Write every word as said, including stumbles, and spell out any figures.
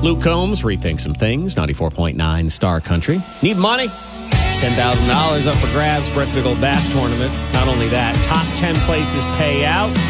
Luke Combs, Rethink Some Things, ninety-four point nine Star Country. Need money? ten thousand dollars up for grabs for Bret's Big Old Bass Tournament. Not only that, top ten places pay out.